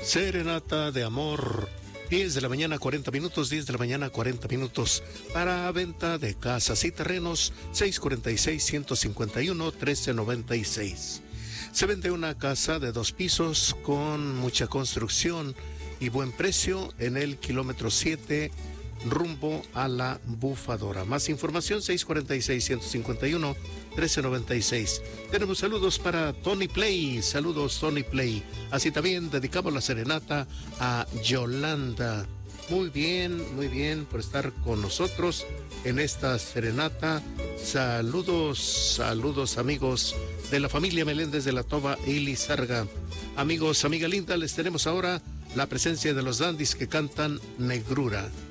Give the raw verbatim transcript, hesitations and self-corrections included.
Serenata de amor. diez de la mañana, cuarenta minutos, diez de la mañana, cuarenta minutos. Para venta de casas y terrenos, seis cuarenta y seis, ciento cincuenta y uno, trece noventa y seis. Se vende una casa de dos pisos con mucha construcción y buen precio en el kilómetro siete, rumbo a la Bufadora. Más información, seis cuarenta y seis, ciento cincuenta y uno, trece noventa y seis. Tenemos saludos para Tony Play. Saludos, Tony Play. Así también dedicamos la serenata a Yolanda. Muy bien, muy bien por estar con nosotros en esta serenata. Saludos, saludos amigos de la familia Meléndez de la Toba y Lizarga. Amigos, amiga linda, les tenemos ahora la presencia de los dandis que cantan Negrura.